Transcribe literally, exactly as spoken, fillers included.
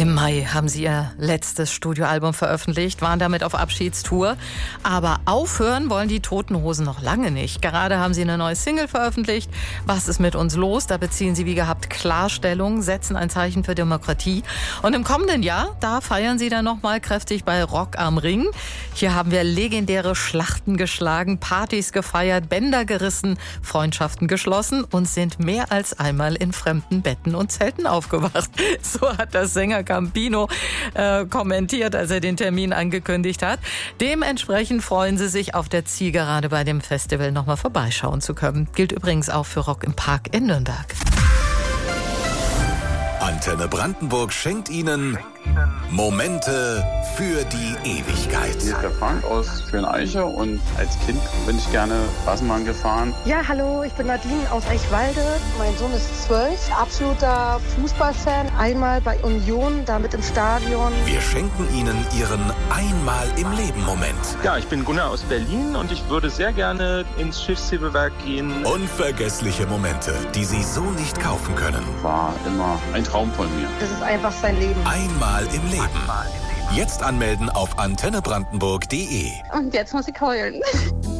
Im Mai haben sie ihr letztes Studioalbum veröffentlicht, waren damit auf Abschiedstour. Aber aufhören wollen die Toten Hosen noch lange nicht. Gerade haben sie eine neue Single veröffentlicht. Was ist mit uns los? Da beziehen sie wie gehabt Klarstellung, setzen ein Zeichen für Demokratie. Und im kommenden Jahr, da feiern sie dann nochmal kräftig bei Rock am Ring. Hier haben wir legendäre Schlachten geschlagen, Partys gefeiert, Bänder gerissen, Freundschaften geschlossen und sind mehr als einmal in fremden Betten und Zelten aufgewacht. So hat das Sänger Campino äh, kommentiert, als er den Termin angekündigt hat. Dementsprechend freuen sie sich, auf der Zielgerade bei dem Festival nochmal vorbeischauen zu können. Gilt übrigens auch für Rock im Park in Nürnberg. Antenne Brandenburg schenkt Ihnen Momente für die Ewigkeit. Hier ist der Frank aus Schöneiche und als Kind bin ich gerne Straßenbahn gefahren. Ja, hallo, ich bin Nadine aus Eichwalde. Mein Sohn ist zwölf, absoluter Fußballfan. Einmal bei Union, damit im Stadion. Wir schenken Ihnen Ihren Einmal-im-Leben-Moment. Ja, ich bin Gunnar aus Berlin und ich würde sehr gerne ins Schiffshebewerk gehen. Unvergessliche Momente, die Sie so nicht kaufen können. War immer ein Traum von mir. Das ist einfach sein Leben. Einmal im Leben. Jetzt anmelden auf antenne brandenburg punkt de. Und jetzt muss ich heulen.